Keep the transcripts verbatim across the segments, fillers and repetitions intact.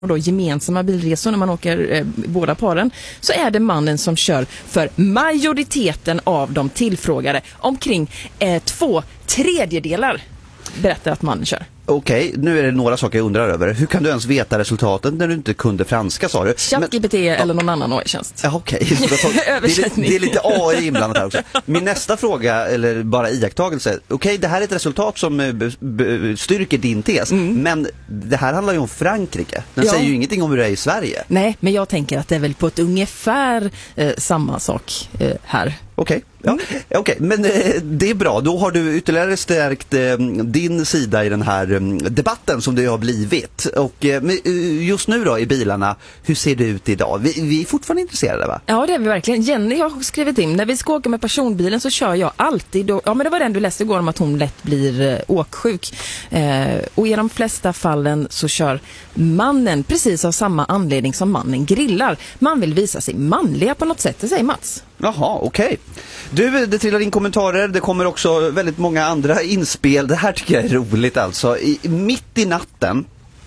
och då gemensamma bilresor när man åker eh, båda paren, så är det mannen som kör för majoriteten av de tillfrågade. Omkring eh, två tredjedelar berättar att mannen kör. Okej, okay, nu är det några saker jag undrar över. Hur kan du ens veta resultaten när du inte kunde franska, sa du? ChatGPT eller någon annan A I-tjänst. Ja, okej. Okay. Det, det är lite A I inblandat här också. Min nästa fråga, eller bara iakttagelse. Okej, okay, det här är ett resultat som b- b- styrker din tes. Mm. Men det här handlar ju om Frankrike. Den ja. säger ju ingenting om hur det är i Sverige. Nej, men jag tänker att det är väl på ett ungefär eh, samma sak eh, här. Okej, okay. ja. mm. okay. men eh, det är bra. Då har du ytterligare stärkt eh, din sida i den här eh, debatten som det har blivit. Och eh, just nu då i bilarna, hur ser det ut idag? Vi, vi är fortfarande intresserade, va? Ja, det är vi verkligen. Jenny har skrivit in, när vi ska åka med personbilen så kör jag alltid, då, ja men det var den du läste igår om att hon lätt blir eh, åksjuk. Eh, och i de flesta fallen så kör mannen precis av samma anledning som mannen grillar. Man vill visa sig manliga på något sätt, det säger Mats. Jaha, okej. Okay. Du, det trillar in kommentarer. Det kommer också väldigt många andra inspel. Det här tycker jag är roligt alltså. I, mitt i natten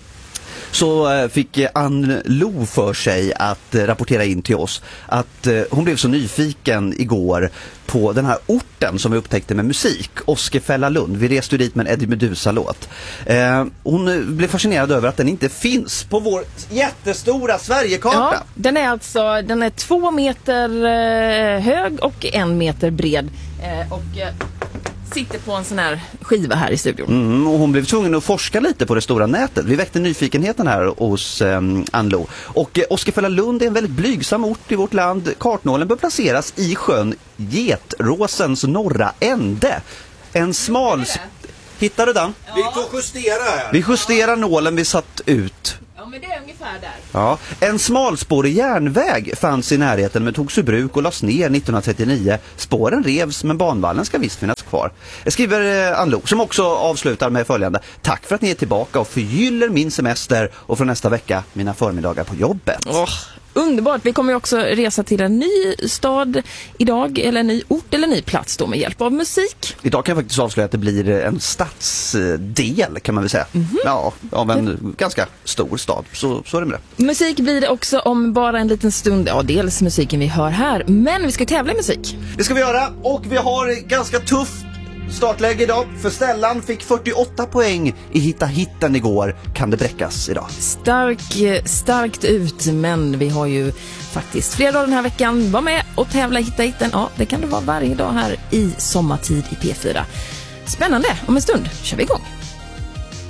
så fick Ann Lo för sig att rapportera in till oss att hon blev så nyfiken igår på den här orten som vi upptäckte med musik, Åskefällalund. Vi reste dit med en Eddie Meduza-låt. Eh, hon blev fascinerad över att den inte finns på vår jättestora Sverigekarta. Ja, den är alltså den är två meter eh, hög och en meter bred. Eh, och eh, sitter på en sån här skiva här i studion. Mm, och hon blev tvungen att forska lite på det stora nätet. Vi väckte nyfikenheten här hos eh, Ann Lo. Och eh, Åskefällalund är en väldigt blygsam ort i vårt land. Kartnålen bör placeras i sjön Getråsens norra ände. En smal... Sp- Hittar du den? Ja. Vi får justera här. Vi justerar nålen vi satt ut. Ja, men det är ungefär där. Ja, en smalspårig järnväg fanns i närheten men togs ur bruk och lades ner nittonhundratrettionio. Spåren revs men banvallen ska visst finnas kvar. Jag skriver eh, Ann Lo, som också avslutar med följande. Tack för att ni är tillbaka och förgyller min semester och från nästa vecka mina förmiddagar på jobbet. Oh. Underbart. Vi kommer ju också resa till en ny stad idag, eller en ny ort eller en ny plats då med hjälp av musik. Idag kan jag faktiskt avslöja att det blir en stadsdel kan man väl säga. Mm-hmm. Ja, av en mm. ganska stor stad. Så, så är det med det. Musik blir det också om bara en liten stund. Ja, dels musiken vi hör här, men vi ska tävla i musik. Det ska vi göra och vi har ganska tuff startläge idag, för Stellan fick fyrtioåtta poäng i Hitta Hitten igår. Kan det bräckas idag? Stark, starkt ut, men vi har ju faktiskt flera dagar den här veckan. Var med och tävla i Hitta Hitten. Ja, det kan det vara varje dag här i sommartid i P fyra. Spännande, om en stund kör vi igång.